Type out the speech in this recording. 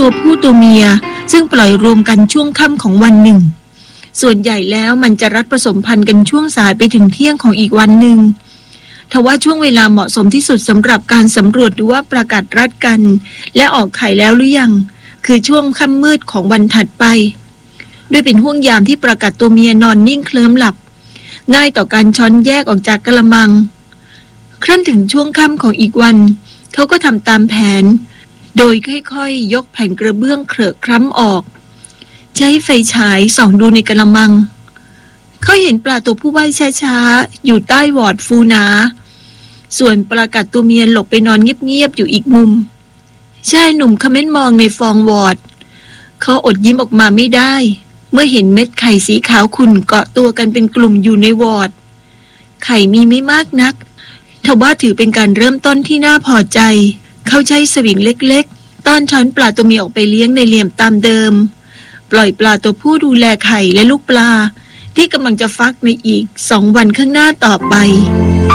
ตัวผู้ตัวเมียซึ่งปล่อยรวมกันช่วงค่ำของวันหนึ่งส่วนใหญ่แล้วมันจะรัดผสมพันธุ์กันช่วงสายไปถึงเที่ยงของอีกวันหนึ่งทว่าช่วงเวลาเหมาะสมที่สุดสำหรับการสำรวจดูว่าประกาศรัดกันและออกไข่แล้วหรือยังคือช่วงค่ำมืดของวันถัดไปด้วยเป็นห่วงยามที่ประกาศตัวเมียนอนนิ่งเคลิ้มหลับง่ายต่อการช้อนแยกออกจากกระมังครั้นถึงช่วงค่ำของอีกวันเขาก็ทำตามแผนโดยค่อยๆยกแผ่นกระเบื้องเคลอะคล้ำออกใช้ไฟฉายส่องดูในกระมังเขาเห็นปลาตัวผู้ว่ายช้าๆอยู่ใต้วอร์ดฟูนาส่วนปลากัดตัวเมียหลบไปนอนเงียบๆอยู่อีกมุมชายหนุ่มคเม้นมองในฟองวอร์ดเขาอดยิ้มออกมาไม่ได้เมื่อเห็นเม็ดไข่สีขาวขุ่นเกาะตัวกันเป็นกลุ่มอยู่ในวอร์ดไข่มีไม่มากนักทว่าถือเป็นการเริ่มต้นที่น่าพอใจเขาใช้สวิงเล็กๆต้อนช้อนปลาตัวเมียออกไปเลี้ยงในเหลี่ยมตามเดิมปล่อยปลาตัวผู้ดูแลไข่และลูกปลาที่กำลังจะฟักในอีก2 วันข้างหน้าต่อไป